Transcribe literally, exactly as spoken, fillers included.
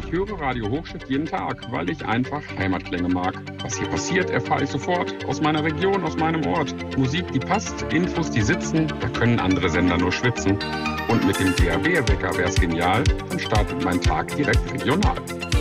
Ich höre Radio Hochschiff jeden Tag, weil ich einfach Heimatklänge mag. Was hier passiert, erfahre ich sofort. Aus meiner Region, aus meinem Ort. Musik, die passt, Infos, die sitzen, da können andere Sender nur schwitzen. Und mit dem D A B-Wecker wär's genial, dann startet mein Tag direkt regional.